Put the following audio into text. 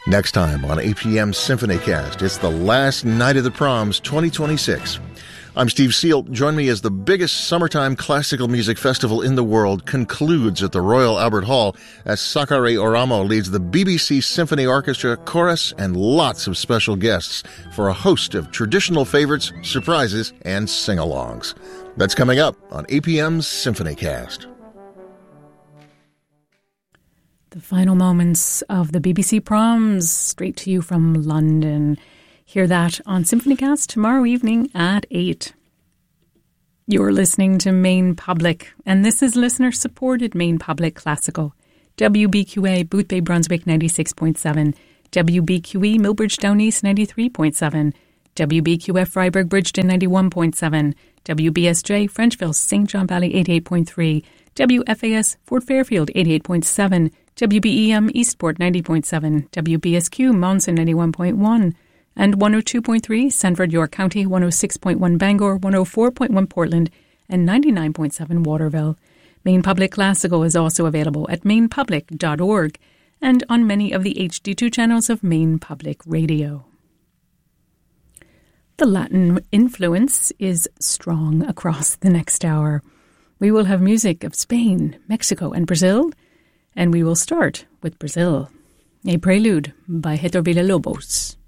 Next time on APM SymphonyCast, it's the last night of the proms 2026. I'm Steve Seal. Join me as the biggest summertime classical music festival in the world concludes at the Royal Albert Hall as Sakari Oramo leads the BBC Symphony Orchestra, chorus, and lots of special guests for a host of traditional favorites, surprises, and sing-alongs. That's coming up on APM's SymphonyCast. The final moments of the BBC Proms, straight to you from London. Hear that on SymphonyCast tomorrow evening at 8. You're listening to Maine Public, and this is listener-supported Maine Public Classical. WBQA Boothbay Brunswick 96.7, WBQE Millbridge Down East 93.7, WBQF Freiburg Bridgeton 91.7, WBSJ Frenchville St. John Valley 88.3, WFAS Fort Fairfield 88.7, WBEM Eastport 90.7, WBSQ Monson 91.1, and 102.3 Sanford York County, 106.1 Bangor, 104.1 Portland, and 99.7 Waterville. Maine Public Classical is also available at mainepublic.org and on many of the HD2 channels of Maine Public Radio. The Latin influence is strong across the next hour. We will have music of Spain, Mexico, and Brazil, and we will start with Brazil. A prelude by Héctor Villa-Lobos.